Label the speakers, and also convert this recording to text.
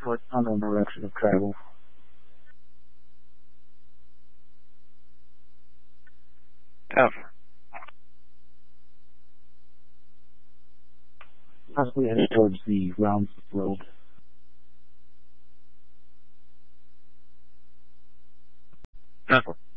Speaker 1: foot unknown direction of travel.
Speaker 2: Tough.
Speaker 1: Possibly headed towards the Round Road.
Speaker 2: Tough.